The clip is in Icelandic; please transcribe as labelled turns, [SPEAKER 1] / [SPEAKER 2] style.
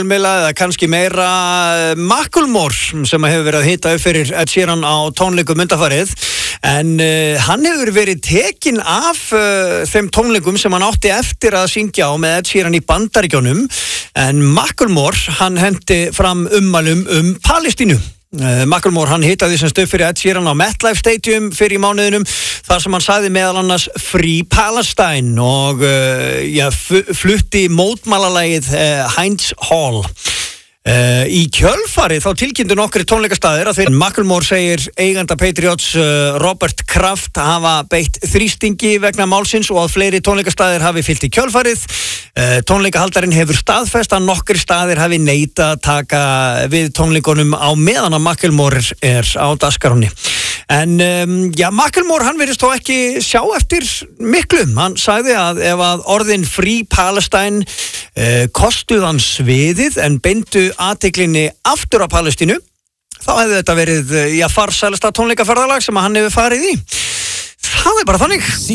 [SPEAKER 1] eða kannski meira Macklemore sem hefur verið að hita upp fyrir Ed Sheeran á tónleikum undanfarið en hann hefur verið tekinn af þeim tónleikum sem hann átti eftir að syngja á með Ed Sheeran í Bandaríkjunum en Macklemore hann hendi fram ummælum Palestínu. Macklemore hann hitaði sem stöð fyrir Ed Sheeran á MetLife Stadium fyrir í mánuðinum þar sem hann sagði meðal annars Free Palestine og flutti mótmálalagið Heinz Hall. Í kjölfarið þá tilkynntu nokkrir tónleikastaðir að þeir Macklemore segir eiganda Patriots Robert Kraft hafa beitt þrýstingi vegna málsins og að fleiri tónleikastaðir hafi fylgt í kjölfarið. Tónleikahaldarinn hefur staðfest að nokkrir staðir hafi neitað að taka við tónleikunum á meðan að Macklemore á dagskránni. En Macklemore hann virðist þó ekki sjá eftir miklu. Hann sagði að ef að orðin Free Palestine kostuð hann sviðið en beindu athyglinni aftur á Palestínu, þá hefði þetta verið farsælasta tónleikaferðalag sem hann hefur farið í. Það bara þannig.